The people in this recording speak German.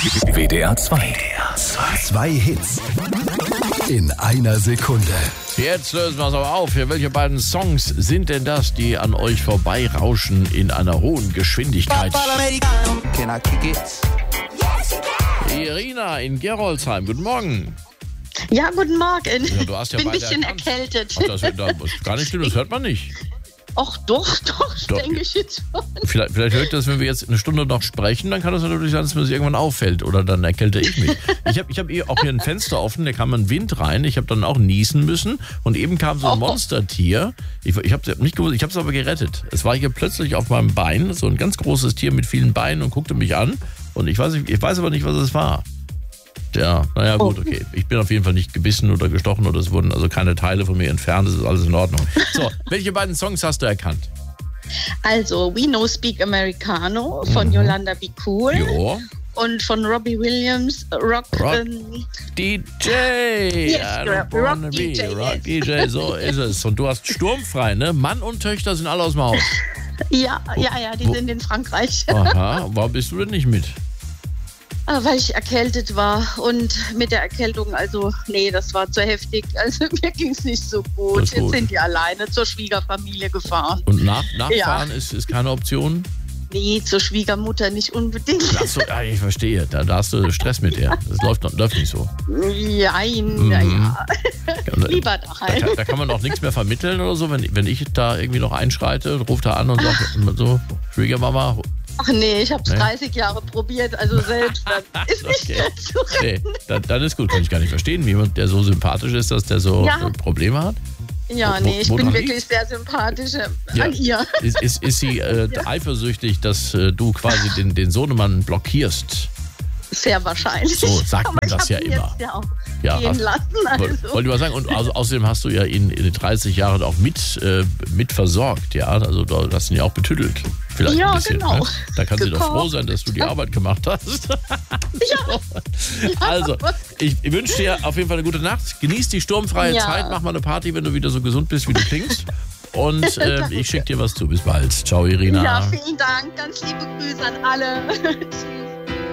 WDR 2. Zwei Hits in einer Sekunde. Jetzt lösen wir es aber auf. Welche beiden Songs sind denn das, die an euch vorbeirauschen in einer hohen Geschwindigkeit? Can I kick it? Irina in Geroldsheim, guten Morgen. Ja, guten Morgen. Ja, du hast ja bin ein beide bisschen erkannt. erkältet. Ach, das ist gar nicht schlimm, das hört man nicht. Ach doch, denke ich jetzt schon. Vielleicht höre ich das, wenn wir jetzt eine Stunde noch sprechen, dann kann das natürlich sein, dass mir das irgendwann auffällt oder dann erkälte ich mich. Ich hab auch hier ein Fenster offen, da kam ein Wind rein, ich habe dann auch niesen müssen und eben kam so ein Monstertier. Ich habe es nicht gewusst, ich habe es aber gerettet. Es war hier plötzlich auf meinem Bein, so ein ganz großes Tier mit vielen Beinen und guckte mich an und ich weiß aber nicht, was es war. Ja, naja, gut, okay. Ich bin auf jeden Fall nicht gebissen oder gestochen oder es wurden also keine Teile von mir entfernt. Das ist alles in Ordnung. So, welche beiden Songs hast du erkannt? Also, We No Speak Americano von Yolanda Be Cool. Jo. Und von Robbie Williams, Rock. DJ. Yes, I don't wanna Rock be DJ, Rock yes. DJ, so ist es. Und du hast sturmfrei, ne? Mann und Töchter sind alle aus dem Haus. Ja, die sind in Frankreich. Aha, warum bist du denn nicht mit? Weil ich erkältet war und mit der Erkältung, das war zu heftig. Also mir ging es nicht so gut. Das ist gut. Jetzt sind die alleine zur Schwiegerfamilie gefahren. Und nachfahren ist keine Option? Nee, zur Schwiegermutter nicht unbedingt. Achso, ja, ich verstehe. Da hast du Stress mit ihr. Das läuft nicht so. Naja. Lieber daheim. Da kann man auch nichts mehr vermitteln oder so, wenn ich da irgendwie noch einschreite, ruft er an und sagt so, Schwiegermama. Ach nee, ich habe 30 Jahre probiert, also selbst, dann ist nicht mehr zu retten. Nee, dann ist gut, kann ich gar nicht verstehen, wie jemand, der so sympathisch ist, dass der so Probleme hat. Ja, nee, ich bin wirklich sehr sympathisch an ihr. Ist sie eifersüchtig, dass du quasi den Sohnemann blockierst? Sehr wahrscheinlich. So sagt man das ja immer. Jetzt gehen lassen. Wollte ich mal sagen, und außerdem hast du ja ihn in den 30 Jahren auch mit versorgt, ja, also du hast ihn ja auch betüttelt. Vielleicht ein bisschen, genau. Ne? Da kann sie doch froh sein, dass du die Arbeit gemacht hast. Ja. Also, ich wünsche dir auf jeden Fall eine gute Nacht. Genieß die sturmfreie Zeit, mach mal eine Party, wenn du wieder so gesund bist, wie du klingst. Und ich schicke dir was zu. Bis bald. Ciao, Irina. Ja, vielen Dank. Ganz liebe Grüße an alle. Tschüss.